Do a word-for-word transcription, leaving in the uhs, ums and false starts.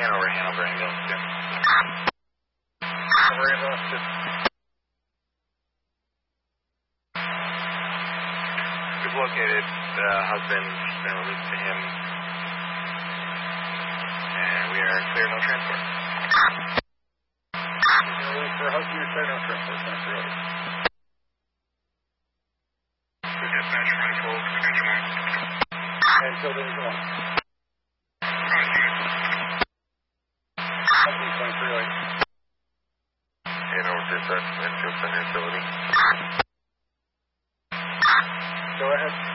and over Hanover ambulance two. Over ambulance two. We've located the husband and released to him, and we are clear no transport. For husband, you're clear no transport. That's right. The dispatch front full, extension one. And so there's one. Husband twenty-three right. And over dispatch, and just under utility. Go ahead.